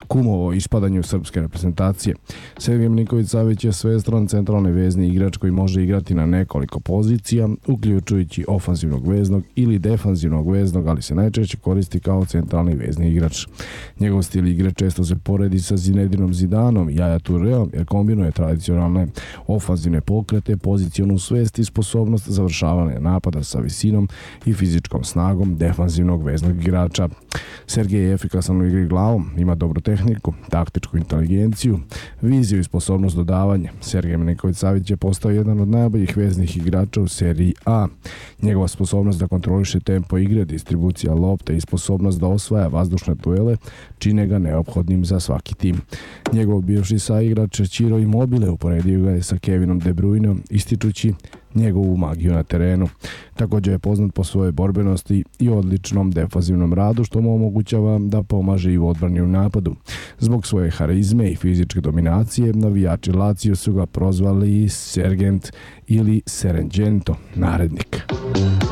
kumovo ispadanju srpske reprezentacije. Sergej Milinković-Savić je svestran centralni vezni igrač koji može igrati na nekoliko pozicija, uključujući ofanzivnog veznog ili defanzivnog veznog, ali se najčešće koristi kao centralni vezni igrač. Njegov stil igre često se poredi sa Zinedinom Zidanom i Yaya Toureom jer kombinuje tradicionalne ofanzivne pokrete, pozicionu svest i sposobnost završavanja napada sa visinom i fizičkom snagom defanzivnog veznog igrača. Sergej je efikasan u igri glavom, ima dobru tehniku, taktičku inteligenciju, viziju i sposobnost dodavanja. Sergej Milinković-Savić je postao jedan od najboljih veznih igrača u seriji A. Njegova sposobnost da kontroliše tempo igre, distribucija lopte i sposobnost da osvaja vazdušne duele čine ga neophodnim za svaki tim. Njegov bivši saigrač Ciro Immobile uporedio ga je sa Kevinom De Bruyneom, ističući njegovu magiju na terenu. Također je poznat po svojoj borbenosti i odličnom defanzivnom radu što mu omogućava da pomaže i u odbrani u napadu. Zbog svoje harizme i fizičke dominacije navijači Lazio su ga prozvali Sergent ili Serengento, narednik.